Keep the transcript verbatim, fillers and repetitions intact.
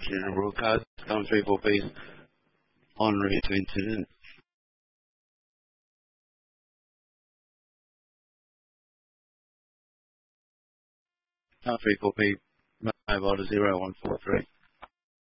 General broadcast, Common three four B's on route to incident. Common three four B, mobile to zero one four three.